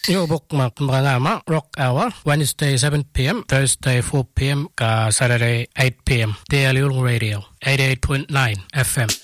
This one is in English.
Yung bookmark mga Rock Hour, Wednesday 7 p.m., Thursday 4 p.m., Saturday 8 p.m. Daily Radio, 88.9 FM.